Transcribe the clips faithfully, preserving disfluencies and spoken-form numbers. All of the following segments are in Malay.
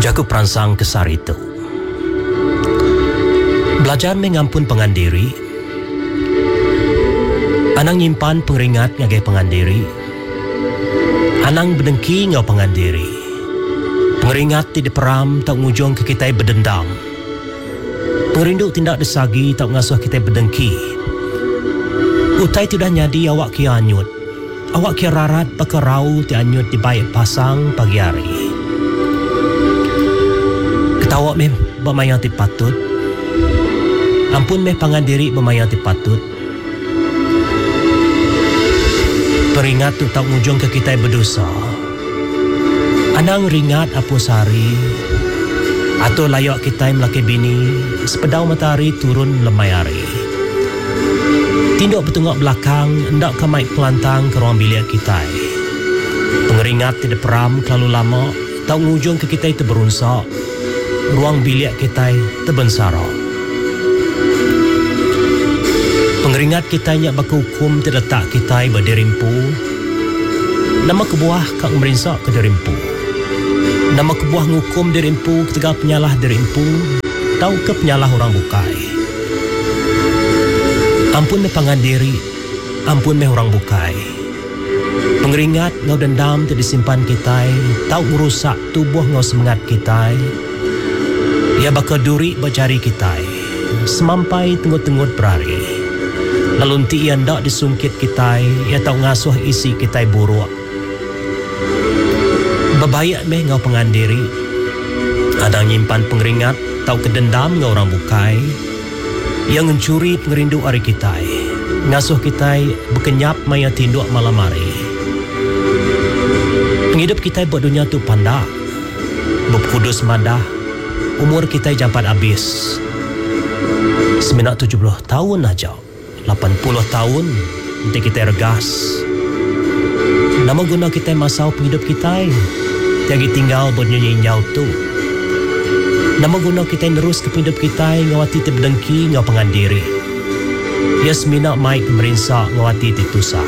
Jaku perangsang kesar itu. Belajar mengampun pengandiri. Anang nyimpan pengeringat ngagai pengandiri. Anang berdengki ngau pengandiri. Pengeringat tidak peram tak ngujung ke kita berdendam. Pengerindu tindak desagi tak ngasuh kita berdengki. Utai tidak nyadi awak kia anyut. Awak kia rarat pakarau ti anyut di baik pasang pagi hari. Ketawa meh bermayang ti patut. Ampun meh pangandiri bermayang ti patut. Peringat tu tak ngujung ke kita berdosa. Anang ringat apa sehari. Atau layak kita melaki bini. Sepedau matahari turun lemai hari. Tinduk bertengok belakang. Hendak kamai pelantang ke ruang bilik kita. Pengeringat tidak peram terlalu lama. Tak ngujung ke kita itu berunsak. Ruang bilik kita terbensara. Pengeringat kita nyak baku hukum terletak kita berderimpu. Nama kebuah kak merinsak ke derimpu. Nama kebuah ngukum derimpu ketika penyalah derimpu. Tahu ke penyalah orang bukai. Ampun me pangandiri. Ampun me orang bukai. Pengeringat ngau dendam tidak disimpan kita. Tahu merusak tubuh ngau semangat kita. Ia bakal duri bercari kita. Semampai tenggut-tenggut berari. Lalu nanti ia hendak disungkit kita. Ia tahu ngasuh isi kita buruk. Bebayak meh ngau pengandiri. Ada nyimpan pengeringat. Tahu kedendam ngau orang bukai. Yang mencuri pengerindu hari kita. Ngasuh kita berkenyap maya tinduk malam hari. Penghidup kita buat dunia tu pandak. Berkudus madah. Umur kita jampat habis. Seminat tujuh puluh tahun aja. lapan puluh tahun nanti kita regas. Nama guna kita masau penghidup kita. Tiagi tinggal bernyanyi nyau tu. Nama guna kita nerus ke penghidup kita. Ngawati terdengki ngau pengandiri. Ya semina maik merinsak ngawati titusah.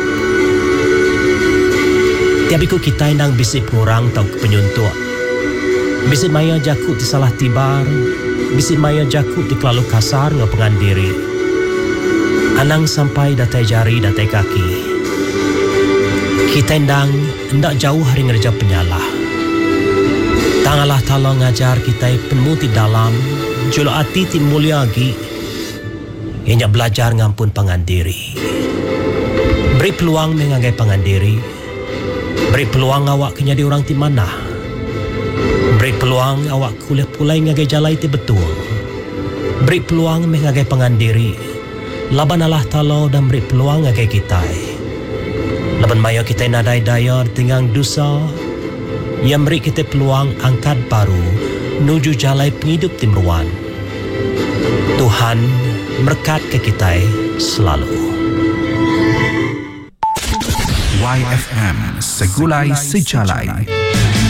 Tiap ikut kita nang bisik pengurang tau ke penyuntuk. Bisik maya jakut di salah tibar. Bisik maya jakut di kelalu kasar ngau pengandiri. Anang sampai datai jari, datai kaki. Kita endang hendak jauh hari ngerja penyalah. Tangalah tala ngajar kita penuh di dalam. Jolo hati ti mulia lagi. Ianya belajar ngampun pangandiri. Beri peluang mengagai pangandiri. Beri peluang awak kenyadi orang ti mana. Beri peluang awak kuliah pulai ngagai jalai ti betul. Beri peluang mengagai pangandiri. Laban Allah Ta'ala dan beri peluang agai kita. Laban maya kita nadai daya tenggang dosa. Yang beri kita peluang angkat baru. Nuju jalai penghidup timruan. Tuhan berkat ke kita selalu. Y F M Segulai Sejalai.